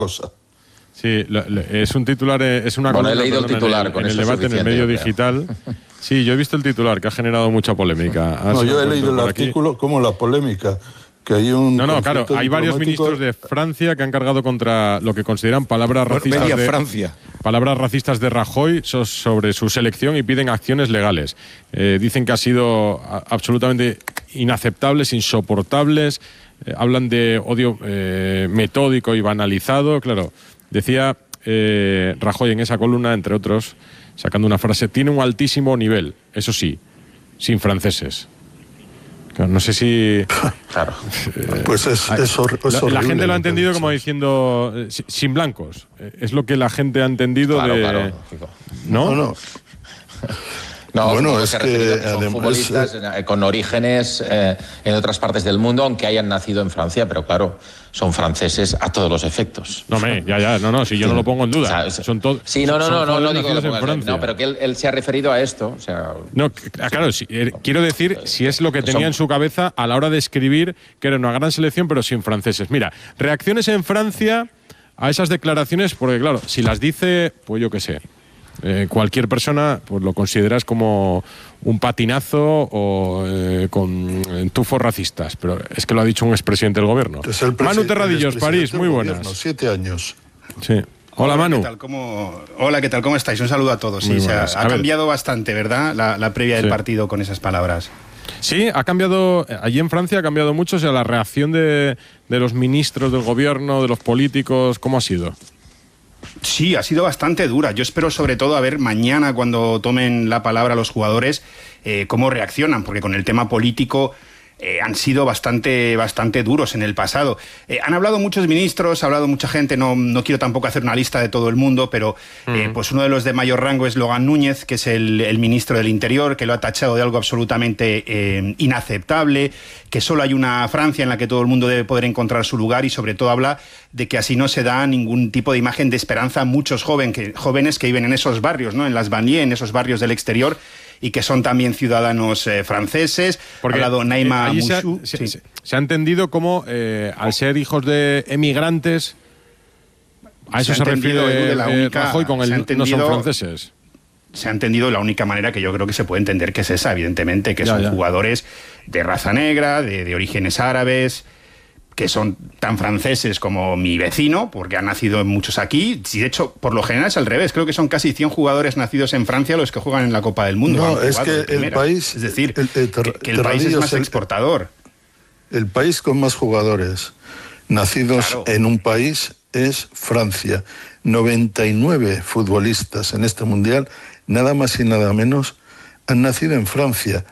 cosa. Sí, es un titular, es una bueno, columna, he leído el titular, en el debate en el medio digital. Sí, yo he visto el titular, que ha generado mucha polémica. No, yo he leído el artículo como la polémica, que hay un... No, claro, hay varios ministros de Francia que han cargado contra lo que consideran palabras racistas palabras racistas de Rajoy sobre su selección y piden acciones legales. Dicen que ha sido absolutamente inaceptables, insoportables, hablan de odio metódico y banalizado, claro. Decía Rajoy en esa columna, entre otros, sacando una frase: tiene un altísimo nivel, eso sí, sin franceses. Claro, no sé si... Claro. Pues es horrible. La gente lo ha entendido como diciendo sin blancos. Es lo que la gente ha entendido claro. ¿No? No, bueno, es que son futbolistas con orígenes en otras partes del mundo, aunque hayan nacido en Francia, pero claro, son franceses a todos los efectos. No, si yo no lo pongo en duda. Son todos. Sí, no digo que lo pongas, no, pero que él se ha referido a esto. O sea, no, claro, quiero decir si es lo que tenía en su cabeza a la hora de escribir que era una gran selección, pero sin franceses. Mira, reacciones en Francia a esas declaraciones, porque claro, si las dice, pues yo qué sé, cualquier persona, pues lo consideras como un patinazo o con tufos racistas, pero es que lo ha dicho un expresidente del gobierno. Manu Terradillos, París, muy buenas. 7 años. Sí. Hola, Manu. ¿Qué tal? ¿Cómo estáis? Un saludo a todos. Sí, ha cambiado bastante, ¿verdad? La previa del partido con esas palabras. Sí, ha cambiado, allí en Francia ha cambiado mucho, o sea, la reacción de los ministros del gobierno, de los políticos, ¿cómo ha sido? Sí, ha sido bastante dura. Yo espero sobre todo a ver mañana, cuando tomen la palabra los jugadores, cómo reaccionan, porque con el tema político han sido bastante duros en el pasado. Han hablado muchos ministros, ha hablado mucha gente, no quiero tampoco hacer una lista de todo el mundo, pero pues uno de los de mayor rango es Logan Núñez, que es el ministro del Interior, que lo ha tachado de algo absolutamente inaceptable, que solo hay una Francia en la que todo el mundo debe poder encontrar su lugar, y sobre todo habla de que así no se da ningún tipo de imagen de esperanza a muchos jóvenes que viven en esos barrios, ¿no? En las banlieues, en esos barrios del exterior, y que son también ciudadanos franceses. Porque ha hablado Naima Mouchou. Se ha entendido como, al ser hijos de emigrantes, a eso se refiere Rajoy con no son franceses. Se ha entendido de la única manera que yo creo que se puede entender, que es esa, evidentemente, que son jugadores de raza negra, de orígenes árabes, que son tan franceses como mi vecino, porque han nacido muchos aquí. Y de hecho, por lo general es al revés. Creo que son casi 100 jugadores nacidos en Francia los que juegan en la Copa del Mundo. No, es que el país... Es decir, que el país es más exportador. El país con más jugadores nacidos en un país es Francia. 99 futbolistas en este Mundial, nada más y nada menos, han nacido en Francia.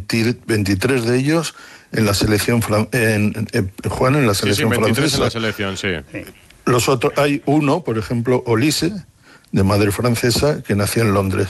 23 de ellos en la selección Juan en la selección 23 francesa. En la selección, sí. Los otros, hay uno, por ejemplo, Olise, de madre francesa, que nació en Londres.